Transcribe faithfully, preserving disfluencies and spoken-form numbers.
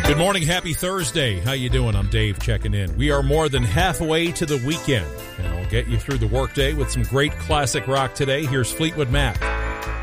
Good morning, happy Thursday. How you doing? I'm Dave checking in. We are more than halfway to the weekend, and I'll get you through the workday with some great classic rock today. Here's Fleetwood Mac.